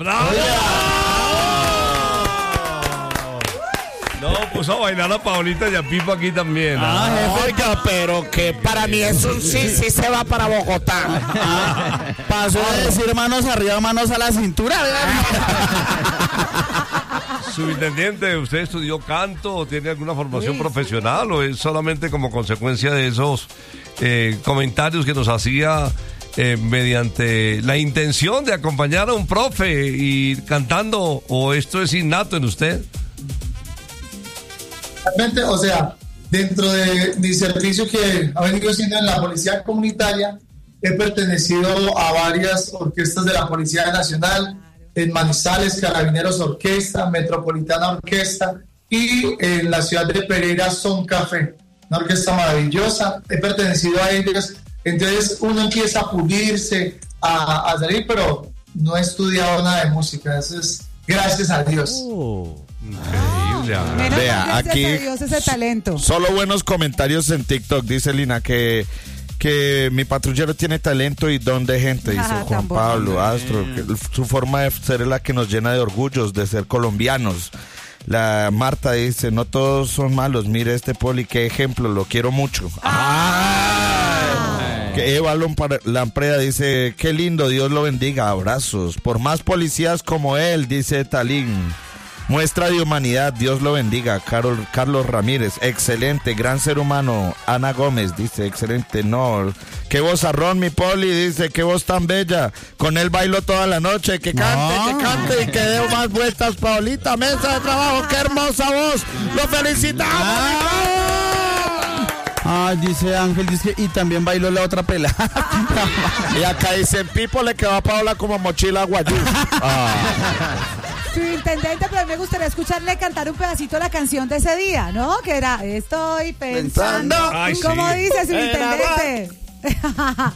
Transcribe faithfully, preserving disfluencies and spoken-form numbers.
¡Bravo! No, puso a bailar a Paolita y a Pipo aquí también. Ah, jefe, oiga, pero que para mí es un sí, sí se va para Bogotá. Ah, pasó de decir manos arriba, manos a la cintura. Subintendente, ¿usted estudió canto o tiene alguna formación sí, profesional o es solamente como consecuencia de esos eh, comentarios que nos hacía eh, mediante la intención de acompañar a un profe y cantando, o esto es innato en usted? Realmente, o sea, dentro de mi servicio que ha venido siendo en la Policía Comunitaria, he pertenecido a varias orquestas de la Policía Nacional, en Manizales, Carabineros Orquesta, Metropolitana Orquesta, y en la ciudad de Pereira, Son Café, una orquesta maravillosa. He pertenecido a ellos, entonces uno empieza a pulirse, a, a salir, pero no he estudiado nada de música, eso es gracias a Dios. Oh. Increíble. Ah, Vea, aquí Dios ese talento. Solo buenos comentarios en TikTok, dice Lina, que que mi patrullero tiene talento y don de gente, dice Ah, Juan Pablo Astro, que su forma de ser es la que nos llena de orgullos de ser colombianos. La Marta dice, no todos son malos, mire este poli, qué ejemplo, lo quiero mucho. Ah. Que Eva Lampreda dice, qué lindo, Dios lo bendiga, abrazos. Por más policías como él, dice Talín. Muestra de humanidad, Dios lo bendiga. Carol, Carlos Ramírez, excelente, gran ser humano. Ana Gómez dice, excelente, no. Qué vozarrón, mi poli, dice, qué voz tan bella. Con él bailo toda la noche, que cante, no. que cante y que dé más vueltas, Paolita. Mesa de trabajo, qué hermosa voz. Lo felicitamos. Ah, ah dice Ángel, dice, y también bailó la otra pela. Y acá dicen, Pipo le quedó a Paola como mochila guayú. Ah. Subintendente, pero me gustaría escucharle cantar un pedacito de la canción de ese día, ¿no? Que era, estoy pensando. Ay, ¿Cómo sí. dice, subintendente?